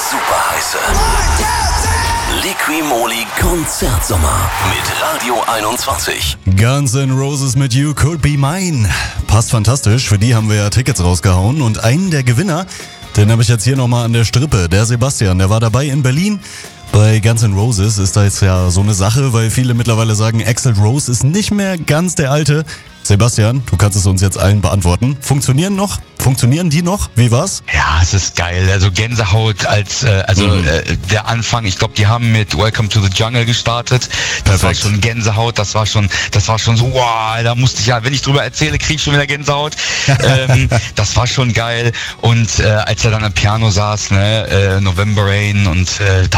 super heiße Liqui-Moly Konzertsommer mit Radio 21. Guns N' Roses mit You Could Be Mine. Passt fantastisch, für die haben wir ja Tickets rausgehauen. Und einen der Gewinner, den habe ich jetzt hier nochmal an der Strippe. Der Sebastian, der war dabei in Berlin. Bei Guns N' Roses ist da jetzt ja so eine Sache, weil viele mittlerweile sagen, Axl Rose ist nicht mehr ganz der Alte. Sebastian, du kannst es uns jetzt allen beantworten. Funktionieren die noch? Wie war's? Ja, es ist geil. Also Gänsehaut als der Anfang. Ich glaube, die haben mit Welcome to the Jungle gestartet. Das war schon Gänsehaut. Das war schon so, wow, da musste ich ja, wenn ich drüber erzähle, kriege ich schon wieder Gänsehaut. Das war schon geil. Und als er dann am Piano saß, November Rain und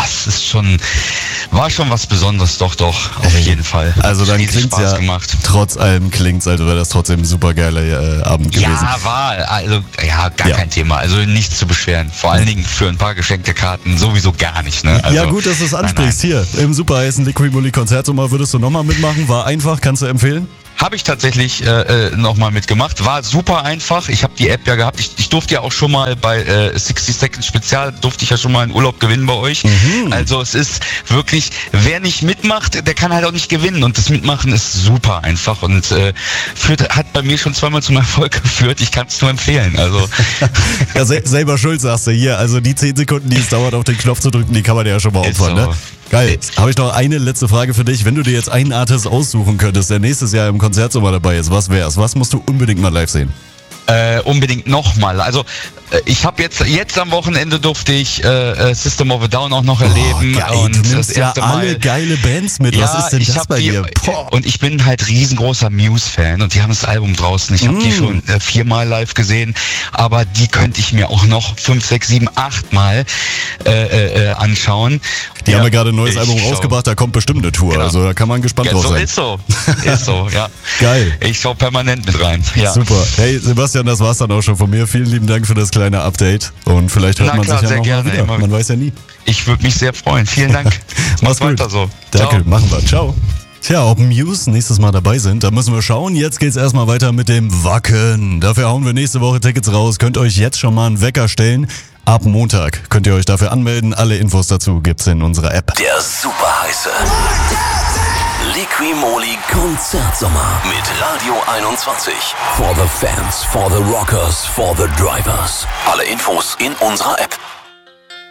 war schon was Besonderes, doch, auf jeden Fall. Also dann klingt's Spaß ja, gemacht. Trotz allem klingt's, als wäre das trotzdem ein super geiler Abend gewesen. Ja, war. Also, kein Thema. Also nichts zu beschweren. Vor allen Dingen für ein paar geschenkte Karten sowieso gar nicht. Ne? Also, ja, gut, dass du es ansprichst. Nein. Hier, im super heißen Liqui-Moly Konzertsommer würdest du nochmal mitmachen. War einfach, kannst du empfehlen? Habe ich tatsächlich nochmal mitgemacht. War super einfach. Ich habe die App ja gehabt. Ich durfte ja auch schon mal bei 60 Seconds Spezial, durfte ich ja schon mal einen Urlaub gewinnen bei euch. Mhm. Also es ist wirklich, wer nicht mitmacht, der kann halt auch nicht gewinnen. Und das Mitmachen ist super einfach und hat bei mir schon zweimal zum Erfolg geführt. Ich kann es nur empfehlen. Also ja, selber schuld, sagst du hier. Also die 10 Sekunden, die es dauert, auf den Knopf zu drücken, die kann man ja schon mal opfern, ne? Geil. Habe ich noch eine letzte Frage für dich. Wenn du dir jetzt einen Artist aussuchen könntest, der nächstes Jahr im Konzertsommer dabei ist, was wär's? Was musst du unbedingt mal live sehen? Unbedingt nochmal. Also ich habe jetzt am Wochenende durfte ich System of a Down auch noch erleben. Geil. Und du nimmst das ja erste alle Mal, geile Bands mit. Was ist denn das bei dir? Und ich bin halt riesengroßer Muse-Fan und die haben das Album draußen. Ich habe die schon 4-mal live gesehen, aber die könnte ich mir auch noch 5, 6, 7, 8 Mal anschauen. Die haben ja gerade ein neues Album rausgebracht, da kommt bestimmt eine Tour. Genau. Also da kann man gespannt drauf sein. Ist so, ja. Geil. Ich schau permanent mit rein. Ja. Super. Hey Sebastian, das war's dann auch schon von mir. Vielen lieben Dank für das kleine Update. Und vielleicht hört man sich ja noch mal wieder. Man weiß ja nie. Ich würde mich sehr freuen. Vielen Dank. Mach's gut. Weiter so. Danke, Ciao. machen wir. Ciao. Tja, ob Muse nächstes Mal dabei sind, da müssen wir schauen. Jetzt geht's erstmal weiter mit dem Wacken. Dafür hauen wir nächste Woche Tickets raus. Könnt euch jetzt schon mal einen Wecker stellen. Ab Montag könnt ihr euch dafür anmelden. Alle Infos dazu gibt's in unserer App. Der super heiße Liqui-Moly Konzertsommer mit Radio 21. For the fans, for the rockers, for the drivers. Alle Infos in unserer App.